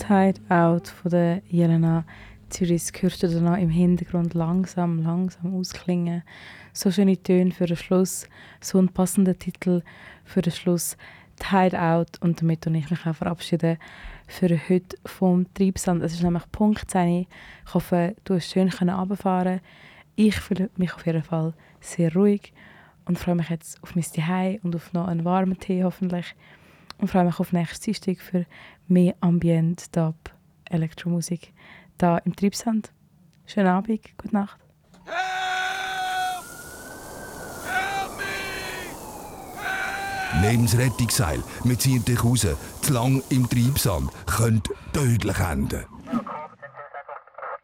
Tide Out von der Jelena Züris hörst du dann im Hintergrund langsam ausklingen. So schöne Töne für den Schluss, so ein passender Titel für den Schluss. Tide Out, und damit ich mich auch verabschieden für heute vom Treibsand. Es ist nämlich Punkt 10. Ich hoffe, du hast schön runterfahren. Ich fühle mich auf jeden Fall sehr ruhig und freue mich jetzt auf mein Zuhause und auf noch einen warmen Tee hoffentlich. Und freue mich auf nächstes Dienstag für mehr Ambient, Dub, Elektromusik da im Treibsand. Schönen Abend, gute Nacht. Nehmt das Rettungsseil, wir ziehen dich raus. Zu lang im Treibsand könnte tödlich enden.